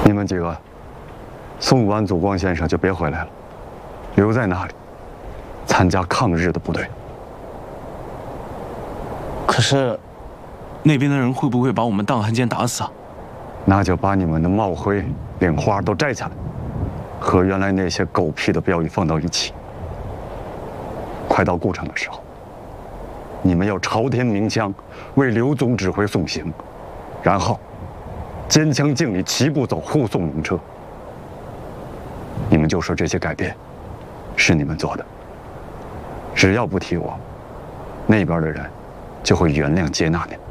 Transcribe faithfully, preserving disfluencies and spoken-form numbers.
你们几个送完祖光先生就别回来了，留在那里参加抗日的部队。 可是，那边的人会不会把我们当汉奸打死啊？ 那就把你们的帽徽、领花都摘下来，和原来那些狗屁的标语放到一起。快到故城的时候，你们要朝天鸣枪，为刘总指挥送行，然后肩枪敬礼，齐步走，护送龙车。你们就说这些改变是你们做的，只要不提我，那边的人就会原谅接纳你们。